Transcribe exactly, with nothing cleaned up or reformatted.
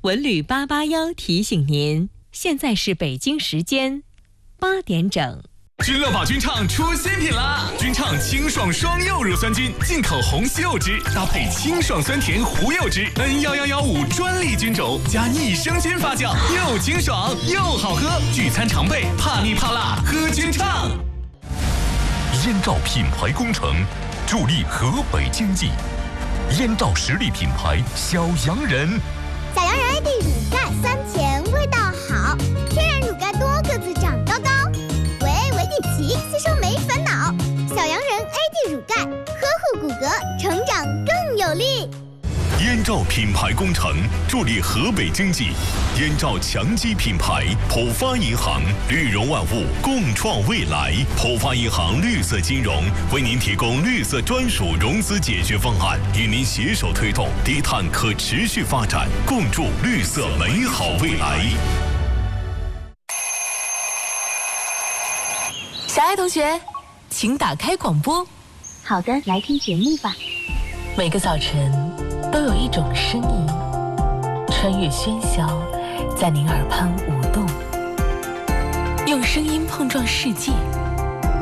文旅八八幺提醒您，现在是北京时间八点整。 君乐宝君畅出新品啦！君畅清爽双柚乳酸菌，进口红西柚汁，搭配清爽酸甜胡柚汁 N 一一一五专利菌种，加益生菌发酵，又清爽又好喝。聚餐常备，怕腻怕辣，喝君畅。 燕赵品牌工程，助力河北经济。燕赵实力品牌小洋人， 小洋人 A D 乳盖酸甜，味道好，天然乳盖多个子长高高。喂，维迪奇吸收没烦恼，小洋人 A D 乳盖呵护骨骼，成长更有力。 燕赵品牌工程助力河北经济，燕赵强基品牌，浦发银行绿融万物，共创未来。浦发银行绿色金融为您提供绿色专属融资解决方案，与您携手推动低碳可持续发展，共筑绿色美好未来。 小爱同学，请打开广播。 好的，来听节目吧。 每个早晨都有一种声音，穿越喧嚣，在您耳畔舞动，用声音碰撞世界。